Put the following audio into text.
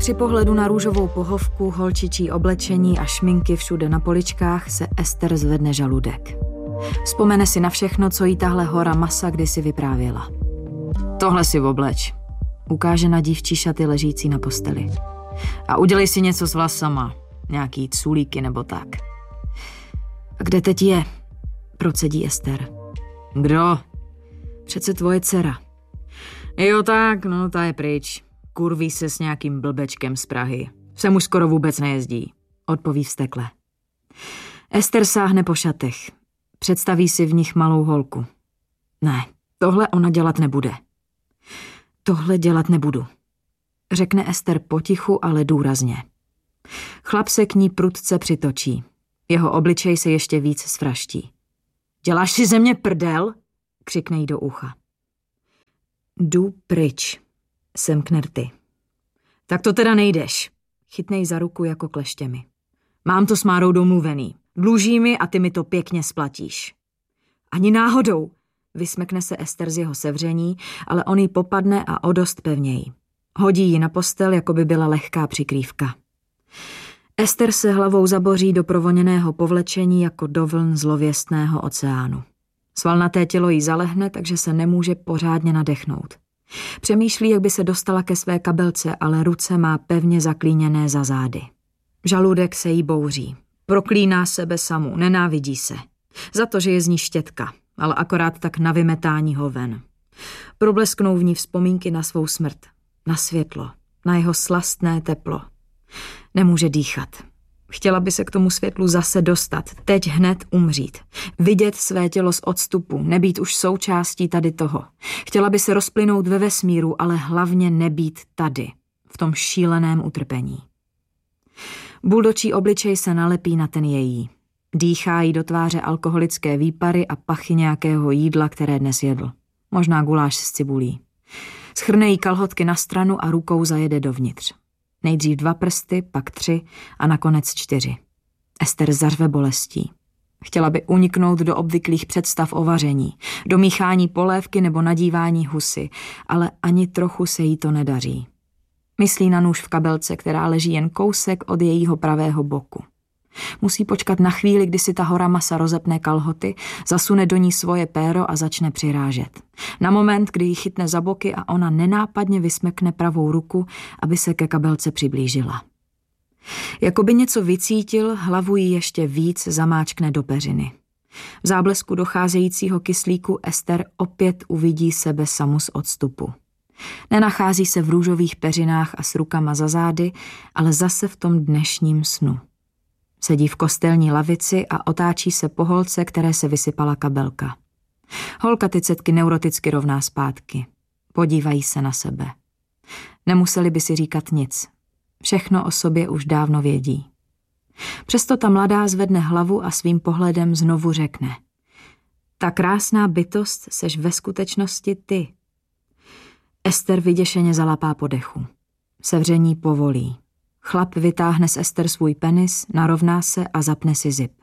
Při pohledu na růžovou pohovku, holčičí oblečení a šminky všude na poličkách se Ester zvedne žaludek. Vzpomene si na všechno, co jí tahle hora masa kdysi vyprávěla. Tohle si obleč, ukáže na dívčí šaty ležící na posteli. A udělej si něco s vlasama, nějaký culíky nebo tak. A kde teď je? Procedí Ester. Kdo? Přece tvoje dcera. Jo tak, no ta je pryč. Kurví se s nějakým blbečkem z Prahy. Sem už skoro vůbec nejezdí, odpoví vztekle. Ester sáhne po šatech. Představí si v nich malou holku. Ne, tohle ona dělat nebude. Tohle dělat nebudu, řekne Ester potichu, ale důrazně. Chlap se k ní prudce přitočí. Jeho obličej se ještě víc sfraští. Děláš si ze mě prdel? Křikne jí do ucha. Jdu pryč, semkne rty. Tak to teda nejdeš, chytne jí za ruku jako kleštěmi. Mám to s Márou domluvený. Dluží mi a ty mi to pěkně splatíš. Ani náhodou, vysmekne se Ester z jeho sevření, ale on jí popadne a o dost pevněji. Hodí ji na postel, jako by byla lehká přikrývka. Ester se hlavou zaboří do provoněného povlečení jako do vln zlověstného oceánu. Svalnaté tělo jí zalehne, takže se nemůže pořádně nadechnout. Přemýšlí, jak by se dostala ke své kabelce, ale ruce má pevně zaklíněné za zády. Žaludek se jí bouří. Proklíná sebe samu, nenávidí se. Za to, že je z ní štětka, ale akorát tak na vymetání ho ven. Problesknou v ní vzpomínky na svou smrt, na světlo, na jeho slastné teplo. Nemůže dýchat. Chtěla by se k tomu světlu zase dostat, teď hned umřít. Vidět své tělo z odstupu, nebýt už součástí tady toho. Chtěla by se rozplynout ve vesmíru, ale hlavně nebýt tady, v tom šíleném utrpení. Buldočí obličej se nalepí na ten její. Dýchá jí do tváře alkoholické výpary a pachy nějakého jídla, které dnes jedl. Možná guláš s cibulí. Schrne jí kalhotky na stranu a rukou zajede dovnitř. Nejdřív 2 prsty, pak 3 a nakonec 4. Ester zařve bolestí. Chtěla by uniknout do obvyklých představ o vaření, do míchání polévky nebo nadívání husy, ale ani trochu se jí to nedaří. Myslí na nůž v kabelce, která leží jen kousek od jejího pravého boku. Musí počkat na chvíli, kdy si ta hora masa rozepne kalhoty, zasune do ní svoje péro a začne přirážet. Na moment, kdy ji chytne za boky a ona nenápadně vysmekne pravou ruku, aby se ke kabelce přiblížila. Jakoby něco vycítil, hlavu jí ještě víc zamáčkne do peřiny. V záblesku docházejícího kyslíku Ester opět uvidí sebe samu z odstupu. Nenachází se v růžových peřinách a s rukama za zády, ale zase v tom dnešním snu. Sedí v kostelní lavici a otáčí se po holce, které se vysypala kabelka. Holka ty cetky neuroticky rovná zpátky. Podívají se na sebe. Nemuseli by si říkat nic. Všechno o sobě už dávno vědí. Přesto ta mladá zvedne hlavu a svým pohledem znovu řekne. Ta krásná bytost seš ve skutečnosti ty. Ester vyděšeně zalapá po dechu. Sevření povolí. Chlap vytáhne z Ester svůj penis, narovná se a zapne si zip.